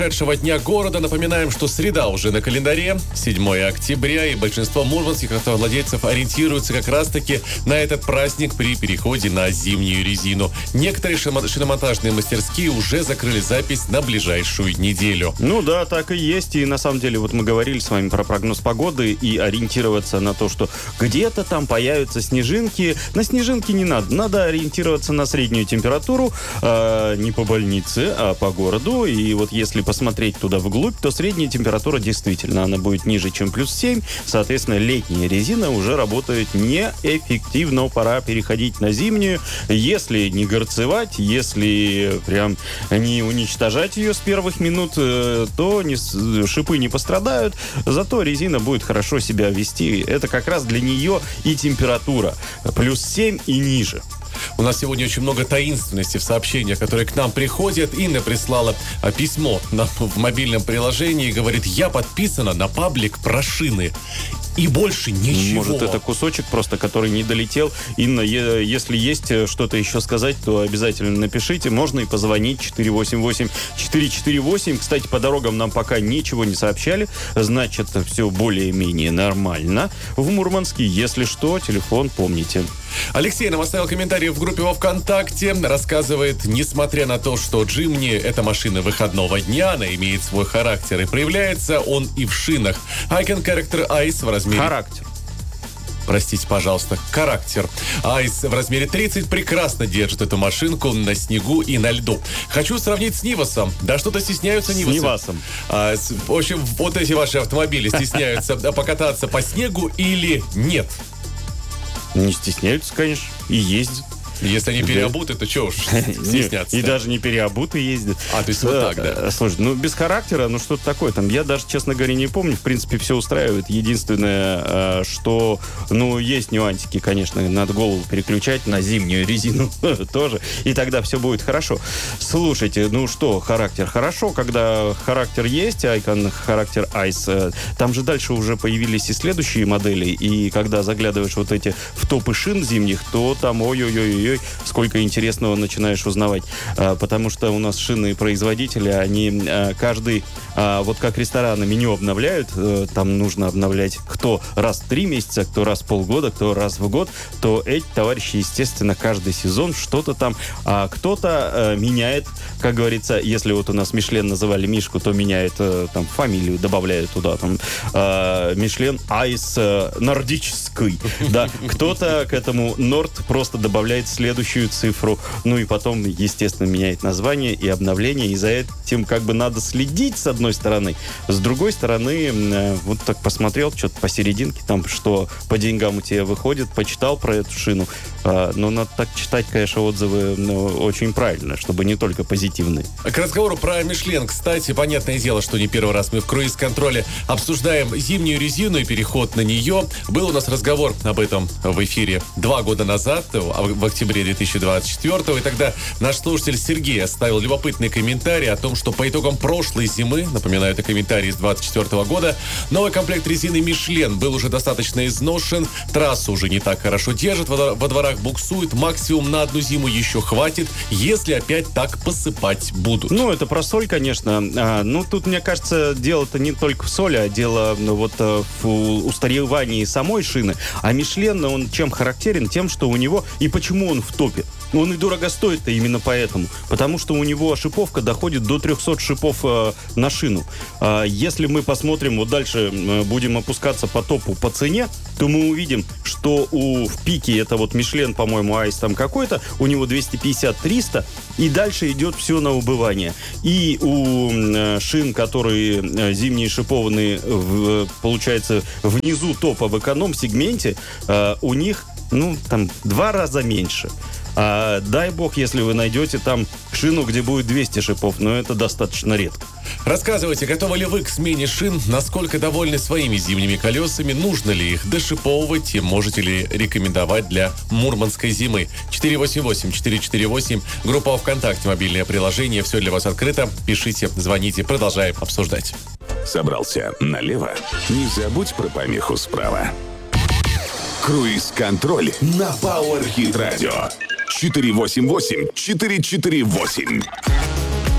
прошедшего дня города. Напоминаем, что среда уже на календаре, 7 октября, и большинство мурманских автовладельцев ориентируются как раз-таки на этот праздник при переходе на зимнюю резину. Некоторые шиномонтажные мастерские уже закрыли запись на ближайшую неделю. Ну да, так и есть. И на самом деле вот мы говорили с вами про прогноз погоды и ориентироваться на то, что где-то там появятся снежинки. На снежинки не надо. Надо ориентироваться на среднюю температуру, не по больнице, а по городу. И вот если посмотреть туда вглубь, то средняя температура действительно, она будет ниже, чем плюс 7. Соответственно, летняя резина уже работает неэффективно. Пора переходить на зимнюю. Если не горцевать, если прям не уничтожать ее с первых минут, то шипы не пострадают. Зато резина будет хорошо себя вести. Это как раз для нее и температура. Плюс 7 и ниже. У нас сегодня очень много таинственности в сообщениях, которые к нам приходят. Инна прислала письмо в мобильном приложении и говорит: я подписана на паблик про шины. И больше ничего. Может, это кусочек просто, который не долетел. Инна, если есть что-то еще сказать, то обязательно напишите. Можно и позвонить 488-448. Кстати, по дорогам нам пока ничего не сообщали. Значит, все более-менее нормально в Мурманске. Если что, телефон помните. Алексей нам оставил комментарий в группе во ВКонтакте. Рассказывает, несмотря на то, что Джимни — это машина выходного дня, она имеет свой характер и проявляется он и в шинах. Icon Character Ice в размере... Характер. Простите, пожалуйста, характер. Айс в размере 30 прекрасно держит эту машинку на снегу и на льду. Хочу сравнить с Нивасом. Да что-то стесняются Нивасы. С Нивасом. В общем, вот эти ваши автомобили стесняются покататься по снегу или нет? Не стесняются, конечно, и ездят. Если они переобуты, то чего уж стесняться? И даже не переобуты ездят. То есть вот так, да? Слушай, без характера, что-то такое там. Я даже, честно говоря, не помню. В принципе, все устраивает. Единственное, что, есть нюансики, конечно. Надо голову переключать на зимнюю резину тоже. И тогда все будет хорошо. Слушайте, характер? Хорошо, когда характер есть, Icon Character Ice. Там же дальше уже появились и следующие модели. И когда заглядываешь вот эти в топы шин зимних, то там ой-ой-ой, сколько интересного начинаешь узнавать. Потому что у нас шинные производители, они каждый, вот как рестораны, меню обновляют, там нужно обновлять кто раз в 3 месяца, кто раз в полгода, кто раз в год, то эти товарищи, естественно, каждый сезон что-то там, кто-то меняет, как говорится, если вот у нас Мишлен называли Мишку, то меняет там фамилию, добавляет туда там Мишлен Айс нордический, да, кто-то к этому Норд просто добавляет следующую цифру. И потом, естественно, меняет название и обновление. И за этим надо следить, с одной стороны. С другой стороны, вот так посмотрел, что-то посерединке, там, что по деньгам у тебя выходит, почитал про эту шину. Но надо так читать, конечно, отзывы очень правильно, чтобы не только позитивные. К разговору про Мишлен, кстати, понятное дело, что не первый раз мы в круиз-контроле обсуждаем зимнюю резину и переход на нее. Был у нас разговор об этом в эфире 2 года назад, в октябре 2024-го, и тогда наш слушатель Сергей оставил любопытный комментарий о том, что по итогам прошлой зимы, напоминаю, это комментарий с 2024 года, новый комплект резины Мишлен был уже достаточно изношен, трассу уже не так хорошо держит, во дворах буксует, максимум на одну зиму еще хватит, если опять так посыпать будут. Это про соль, конечно. Тут, мне кажется, дело-то не только в соли, а дело в устаревании самой шины. А Мишлен, он чем характерен? Тем, что у него, и почему он в топе? Он и дорого стоит-то именно поэтому. Потому что у него шиповка доходит до 300 шипов на шину. Если мы посмотрим, вот дальше будем опускаться по топу по цене, то мы увидим, что в пике, это вот Мишлен, по-моему, Айс там какой-то, у него 250-300, и дальше идет все на убывание. И у шин, которые зимние шипованные, получается, внизу топа в эконом-сегменте, у них, 2 раза меньше. Дай бог, если вы найдете там шину, где будет 200 шипов, но это достаточно редко. Рассказывайте, готовы ли вы к смене шин, насколько довольны своими зимними колесами, нужно ли их дошиповывать и можете ли рекомендовать для мурманской зимы. 488-448, группа ВКонтакте, мобильное приложение, все для вас открыто. Пишите, звоните, продолжаем обсуждать. Собрался налево? Не забудь про помеху справа. Круиз-контроль на Power Hit Radio. 488-448.